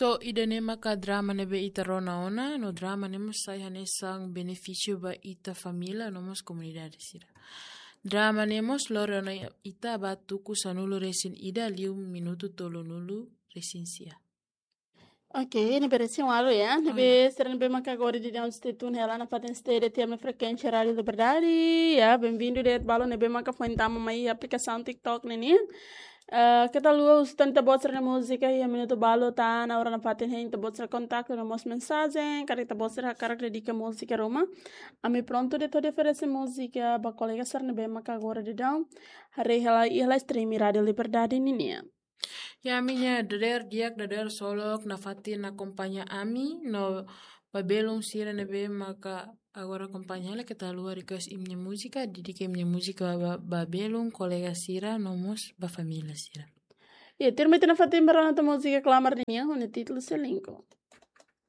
So, ida nema ka drama nebe ita rona ona, no drama nemos sai hanesang benefício ba ita família, nomos comunidade sira. Drama nemos lore ona ita batuku sanulu resin ida liu minuto tolo nulu resin sia. Ok, ne parece alo ya, ne be será be macagora de onde ste tu nela na patente de tema frequente rádio liberdade, ya, bem-vindo de balo ne be maca fontama mai aplicação TikTok ne. Que tal os tanta botra na música e a minuto balo tá na hora na patente então botra contato na mos mensagem, cara tá botra cara acredita música Roma. A me pronto de toda oferecer música ba colega ser ne be macagora de down, hari ela stream rádio liberdade ne. Ya minha dader solok na fatin na companhia ami no babelong sira nebe maka agora companhia la que tá luar request minha música dedique minha música babelong colega sira nomos ba família sira. E termina na fatin barana ta música clamar niya, o título se linko.